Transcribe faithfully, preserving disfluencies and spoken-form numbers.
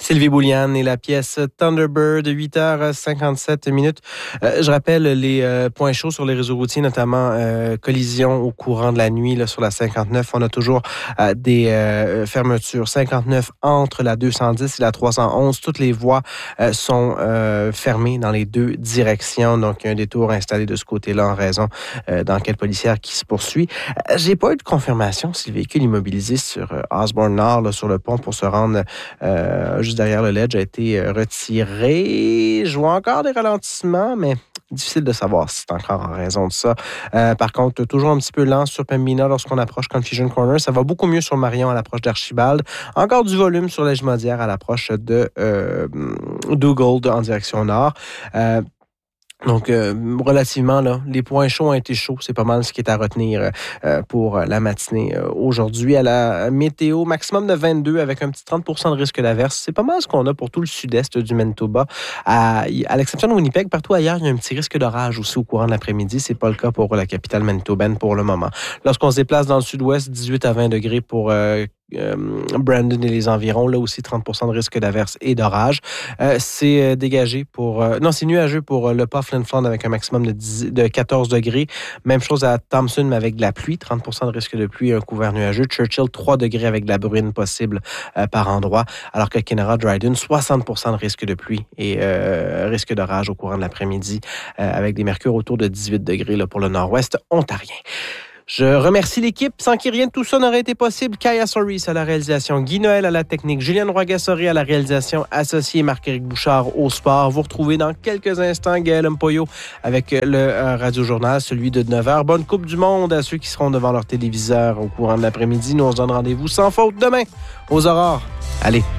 Sylvie Bouliane et la pièce Thunderbird, huit heures cinquante-sept minutes. Euh, je rappelle les euh, points chauds sur les réseaux routiers, notamment euh, collision au courant de la nuit là, sur la cinquante-neuf. On a toujours euh, des euh, fermetures. cinquante-neuf entre la deux cent dix et la trois cent onze. Toutes les voies euh, sont euh, fermées dans les deux directions. Donc, il y a un détour installé de ce côté-là en raison euh, d'enquête policière qui se poursuit. Euh, j'ai pas eu de confirmation si le véhicule immobilisé sur euh, Osborne Nord, là, sur le pont pour se rendre euh, juste derrière le ledge, a été retiré. Je vois encore des ralentissements, mais difficile de savoir si c'est encore en raison de ça. Euh, par contre, toujours un petit peu lent sur Pembina lorsqu'on approche Confusion Corner. Ça va beaucoup mieux sur Marion à l'approche d'Archibald. Encore du volume sur l'Ège-Maudière à l'approche de euh, Dugald en direction nord. Euh, Donc, euh, relativement, là, les points chauds ont été chauds. C'est pas mal ce qui est à retenir euh, pour la matinée euh, aujourd'hui. À la météo, maximum de vingt-deux avec un petit trente pour cent de risque d'averse. C'est pas mal ce qu'on a pour tout le sud-est du Manitoba. À, à l'exception de Winnipeg, partout ailleurs, il y a un petit risque d'orage aussi au courant de l'après-midi. C'est pas le cas pour la capitale manitobaine pour le moment. Lorsqu'on se déplace dans le sud-ouest, dix-huit à vingt degrés pour euh, Euh, Brandon et les environs, là aussi trente pour cent de risque d'averse et d'orage. Euh, c'est euh, dégagé pour... Euh, non, c'est nuageux pour euh, le pas Flin Flon avec un maximum de, dix, de quatorze degrés. Même chose à Thompson, mais avec de la pluie, trente pour cent de risque de pluie et un couvert nuageux. Churchill, trois degrés avec de la bruine possible euh, par endroit, alors que Kenora Dryden, soixante pour cent de risque de pluie et euh, risque d'orage au courant de l'après-midi, euh, avec des mercures autour de dix-huit degrés là, pour le nord-ouest ontarien. Je remercie l'équipe, sans qui rien de tout ça n'aurait été possible. Kaya Soris à la réalisation, Guy Noël à la technique, Juliane Roy-Gassoré à la réalisation, associé Marc-Éric Bouchard au sport. Vous retrouvez dans quelques instants Gaël Mpoyo avec le euh, Radio-Journal, celui de neuf heures. Bonne Coupe du Monde à ceux qui seront devant leur téléviseur au courant de l'après-midi. Nous, on se donne rendez-vous sans faute demain aux aurores. Allez,